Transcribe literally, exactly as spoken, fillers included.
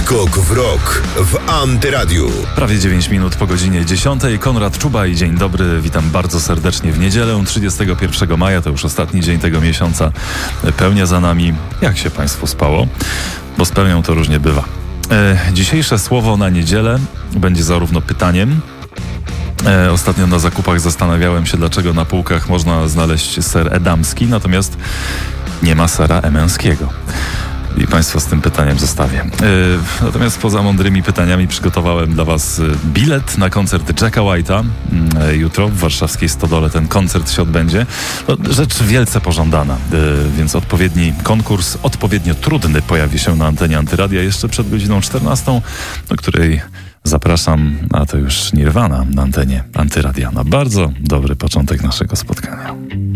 Skok w rok w Antyradiu. Prawie dziewięć minut po godzinie dziesiątej. Konrad Czuba i dzień dobry. Witam bardzo serdecznie w niedzielę trzydziestego pierwszego maja. To już ostatni dzień tego miesiąca. Pełnia za nami. Jak się Państwu spało? Bo z pełnią to różnie bywa. E, dzisiejsze słowo na niedzielę będzie zarówno pytaniem. E, ostatnio na zakupach zastanawiałem się, dlaczego na półkach można znaleźć ser edamski, natomiast nie ma sera emęskiego. I Państwa z tym pytaniem zostawię. Yy, natomiast poza mądrymi pytaniami przygotowałem dla Was bilet na koncert Jacka White'a. Yy, jutro w warszawskiej Stodole ten koncert się odbędzie. No, rzecz wielce pożądana, yy, więc odpowiedni konkurs, odpowiednio trudny pojawi się na antenie Antyradia jeszcze przed godziną czternastą, do której zapraszam, a to już Nirvana na antenie Antyradia. Na bardzo dobry początek naszego spotkania.